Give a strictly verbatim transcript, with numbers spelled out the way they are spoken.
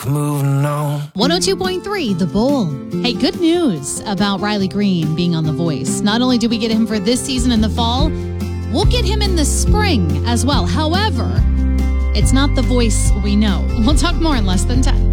Moving on. one oh two point three, The Bull. Hey, good news about Riley Green being on The Voice. Not only do we get him for this season in the fall, we'll get him in the spring as well. However, it's not The Voice we know. We'll talk more in less than ten.